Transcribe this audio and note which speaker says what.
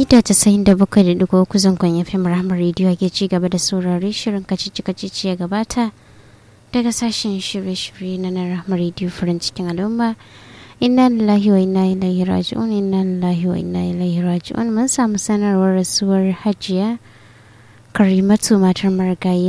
Speaker 1: mita 97.3 zangon FM Rahama Radio ke ci gaba da saurare shirin kacici-kacici ya gabata daga sashen shirye-shirye na Rahama Radio farin cikin al'umma. Inna lillahi wa inna ilaihi raji'un, inna lillahi wa inna ilaihi raji'un. Mun samu sanarwar rasuwar Hajiya Karimatu matar marigayi